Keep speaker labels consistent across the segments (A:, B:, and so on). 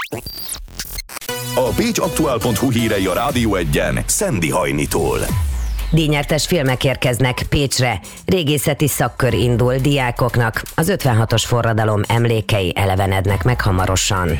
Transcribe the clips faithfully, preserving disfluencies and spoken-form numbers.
A: A pécs aktuál pont hu hírei a Rádió Egyen Szendi Hajnitól.
B: Díjnyertes filmek érkeznek Pécsre, régészeti szakkör indul diákoknak, az ötvenhatos forradalom emlékei elevenednek meg hamarosan.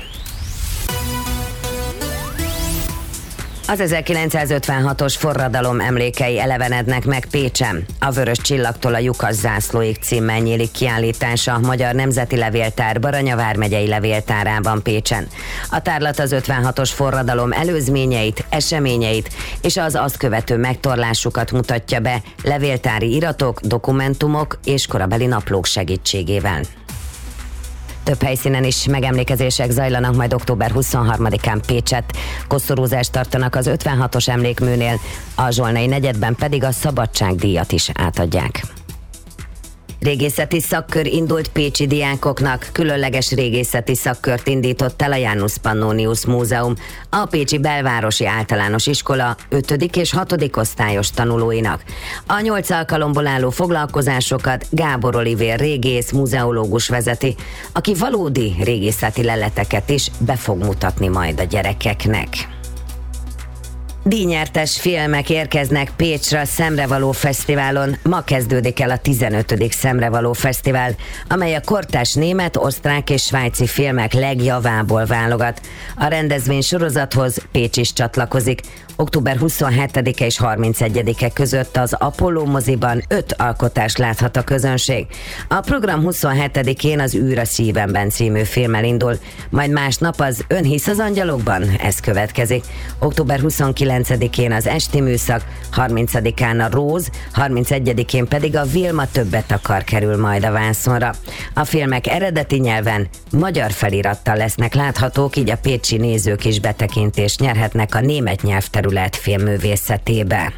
B: Az ezerkilencszázötvenhatos forradalom emlékei elevenednek meg Pécsen. A Vörös Csillagtól a lyukas zászlóig címmel nyílik kiállítása a Magyar Nemzeti Levéltár Baranya vármegyei levéltárában Pécsen. A tárlat az ötvenhatos forradalom előzményeit, eseményeit és az azt követő megtorlásukat mutatja be levéltári iratok, dokumentumok és korabeli naplók segítségével. Több helyszínen is megemlékezések zajlanak majd október huszonharmadikán Pécsett. Koszorúzást tartanak az ötvenhatos emlékműnél, a Zsolnai negyedben pedig a szabadságdíjat is átadják. Régészeti szakkör indult pécsi diákoknak, különleges régészeti szakkört indított el a Janus Pannonius Múzeum, a Pécsi Belvárosi Általános Iskola ötödik és hatodik osztályos tanulóinak. A nyolc alkalomból álló foglalkozásokat Gábor Olivér régész, muzeológus vezeti, aki valódi régészeti leleteket is be fog mutatni majd a gyerekeknek. Díjnyertes filmek érkeznek Pécsre a Szemrevaló Fesztiválon. Ma kezdődik el a tizenötödik Szemrevaló Fesztivál, amely a kortárs német, osztrák és svájci filmek legjavából válogat. A rendezvény sorozathoz Pécs is csatlakozik. október huszonhetedike és harmincegyedike között az Apollo moziban öt alkotást láthat a közönség. A program huszonhetedikén az Űr a szívemben című filmmel indul, majd másnap az Ön hisz az angyalokban? Ez következik. október huszonkilencedikén az Esti műszak, harmincadikán a Róz, harmincegyedikén pedig a Vilma többet akar kerül majd a vászonra. A filmek eredeti nyelven, magyar felirattal lesznek láthatók, így a pécsi nézők is betekintést nyerhetnek a német nyelvterület filmművészetébe.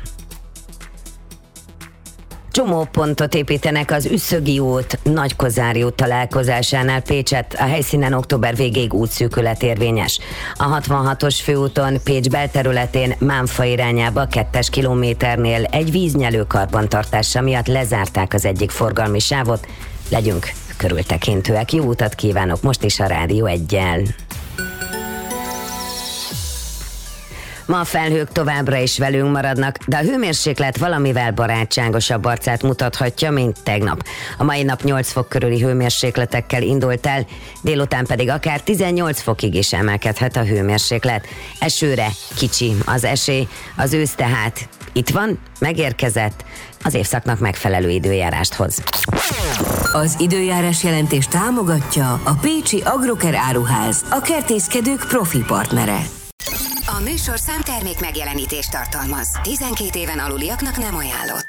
B: Csomópontot építenek az Üsszögi út, Nagykozári út találkozásánál Pécsett, a helyszínen október végéig útszűkület érvényes. A hatvanhatos főúton Pécs belterületén Mánfa irányába kettes kilométernél egy víznyelő karbantartása miatt lezárták az egyik forgalmi sávot. Legyünk körültekintőek, jó utat kívánok most is a Rádió Eggyel. Ma a felhők továbbra is velünk maradnak, de a hőmérséklet valamivel barátságosabb arcát mutathatja, mint tegnap. A mai nap nyolc fok körüli hőmérsékletekkel indult el, délután pedig akár tizennyolc fokig is emelkedhet a hőmérséklet. Esőre kicsi az esély, az ősz tehát itt van, megérkezett, az évszaknak megfelelő időjárást hoz.
C: Az időjárás jelentés támogatja a Pécsi Agroker Áruház, a kertészkedők profi partnere.
D: A műsorszám termék megjelenítést tartalmaz. tizenkét éven aluliaknak nem ajánlott.